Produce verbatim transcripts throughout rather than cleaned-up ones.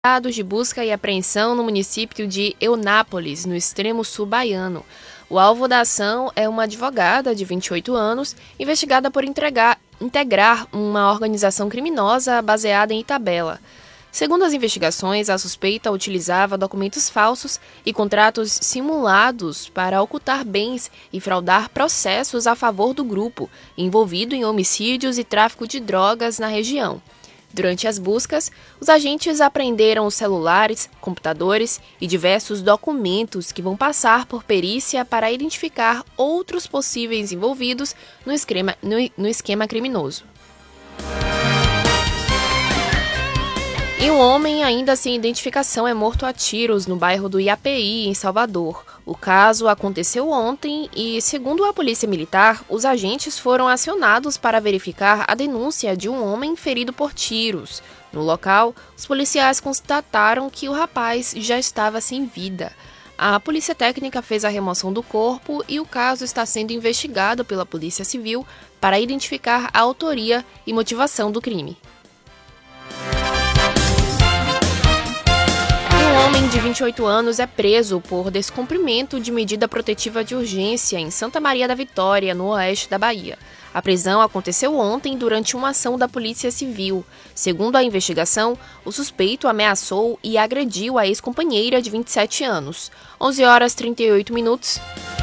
Dados de busca e apreensão no município de Eunápolis, no extremo sul baiano. O alvo da ação é uma advogada de vinte e oito anos, investigada por entregar, integrar uma organização criminosa baseada em Itabela. Segundo as investigações, a suspeita utilizava documentos falsos e contratos simulados para ocultar bens e fraudar processos a favor do grupo, envolvido em homicídios e tráfico de drogas na região. Durante as buscas, os agentes apreenderam celulares, computadores e diversos documentos que vão passar por perícia para identificar outros possíveis envolvidos no esquema, no, no esquema criminoso. E um homem ainda sem identificação é morto a tiros no bairro do Iapeí, em Salvador. O caso aconteceu ontem e, segundo a Polícia Militar, os agentes foram acionados para verificar a denúncia de um homem ferido por tiros. No local, os policiais constataram que o rapaz já estava sem vida. A Polícia Técnica fez a remoção do corpo e o caso está sendo investigado pela Polícia Civil para identificar a autoria e motivação do crime. Um homem de vinte e oito anos é preso por descumprimento de medida protetiva de urgência em Santa Maria da Vitória, no oeste da Bahia. A prisão aconteceu ontem durante uma ação da Polícia Civil. Segundo a investigação, o suspeito ameaçou e agrediu a ex-companheira de vinte e sete anos. onze horas e trinta e oito minutos.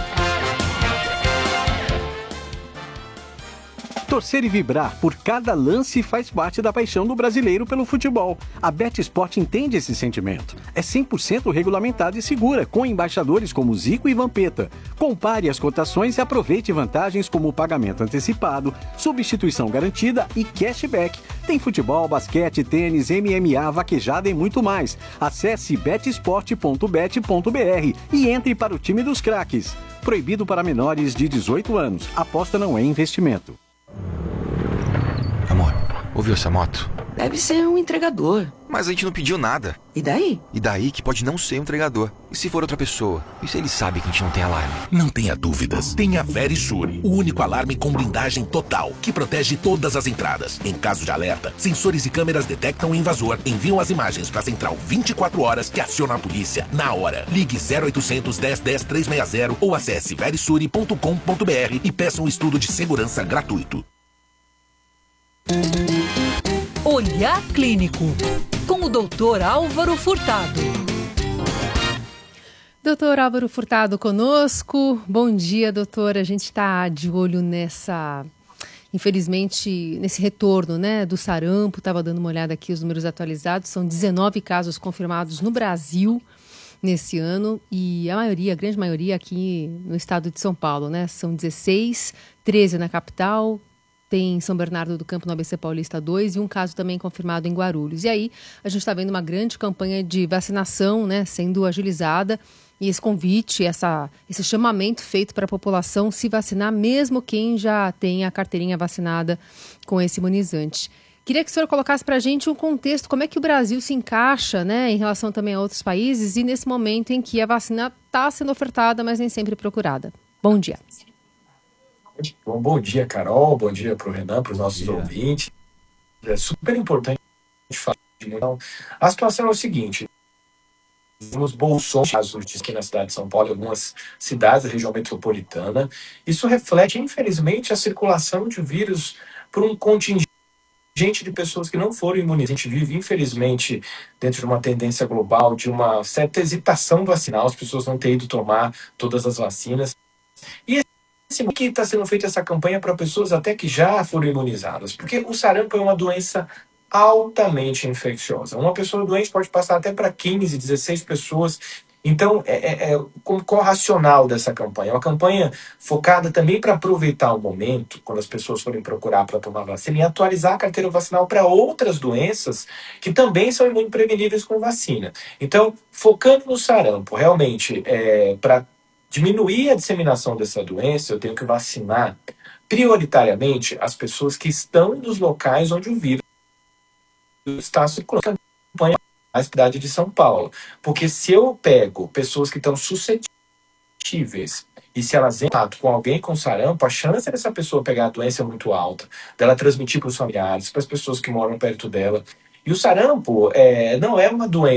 Torcer e vibrar por cada lance faz parte da paixão do brasileiro pelo futebol. A BetSport entende esse sentimento. É cem por cento regulamentada e segura, com embaixadores como Zico e Vampeta. Compare as cotações e aproveite vantagens como pagamento antecipado, substituição garantida e cashback. Tem futebol, basquete, tênis, M M A, vaquejada e muito mais. Acesse betsport ponto bet ponto br e entre para o time dos craques. Proibido para menores de dezoito anos. Aposta não é investimento. Amor, ouviu essa moto? Deve ser um entregador. Mas a gente não pediu nada. E daí? E daí que pode não ser um entregador. E se for outra pessoa? E se ele sabe que a gente não tem alarme? Não tenha dúvidas. Tenha Verisure, o único alarme com blindagem total, que protege todas as entradas. Em caso de alerta, sensores e câmeras detectam o invasor, enviam as imagens para a central vinte e quatro horas que aciona a polícia na hora. Ligue zero oitocentos, dez, dez, trezentos e sessenta ou acesse verisure ponto com ponto br e peça um estudo de segurança gratuito. Olhar Clínico, com o doutor Álvaro Furtado. Doutor Álvaro Furtado conosco. Bom dia, doutor. A gente está de olho nessa, infelizmente, nesse retorno, né, do sarampo. Estava dando uma olhada aqui, os números atualizados. São dezenove casos confirmados no Brasil nesse ano e a maioria, a grande maioria aqui no estado de São Paulo, né? São dezesseis, treze na capital. Tem São Bernardo do Campo, no A B C Paulista dois, e um caso também confirmado em Guarulhos. E aí, a gente está vendo uma grande campanha de vacinação, né, sendo agilizada, e esse convite, essa, esse chamamento feito para a população se vacinar, mesmo quem já tem a carteirinha vacinada com esse imunizante. Queria que o senhor colocasse para a gente um contexto, como é que o Brasil se encaixa, né, em relação também a outros países, e nesse momento em que a vacina está sendo ofertada, mas nem sempre procurada. Bom dia. Bom, bom dia, Carol. Bom dia para o Renan, para os nossos ouvintes. É super importante falar de então, a situação é o seguinte: temos bolsões aqui na cidade de São Paulo, em algumas cidades da região metropolitana. Isso reflete, infelizmente, a circulação de vírus por um contingente de pessoas que não foram imunizadas. A gente vive, infelizmente, dentro de uma tendência global, de uma certa hesitação vacinal, as pessoas não têm ido tomar todas as vacinas. E por que está sendo feita essa campanha para pessoas até que já foram imunizadas? Porque o sarampo é uma doença altamente infecciosa. Uma pessoa doente pode passar até para quinze, dezesseis pessoas. Então, é, é, é, qual o racional dessa campanha? É uma campanha focada também para aproveitar o momento, quando as pessoas forem procurar para tomar vacina, e atualizar a carteira vacinal para outras doenças que também são imunopreveníveis com vacina. Então, focando no sarampo, realmente, é, para diminuir a disseminação dessa doença, eu tenho que vacinar prioritariamente as pessoas que estão nos locais onde o vírus está circulando. Na cidade de São Paulo. Porque se eu pego pessoas que estão suscetíveis e se elas entram em contato com alguém com sarampo, a chance dessa pessoa pegar a doença é muito alta, dela transmitir para os familiares, para as pessoas que moram perto dela. E o sarampo é, não é uma doença